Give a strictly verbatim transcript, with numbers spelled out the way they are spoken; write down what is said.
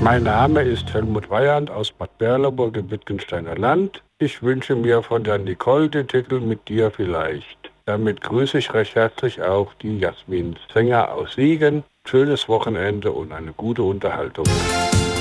Mein Name ist Helmut Weyand aus Bad Berleburg im Wittgensteiner Land. Ich wünsche mir von der Nicole den Titel Mit dir vielleicht. Damit grüße ich recht herzlich auch die Jasmin Sänger aus Siegen. Schönes Wochenende und eine gute Unterhaltung.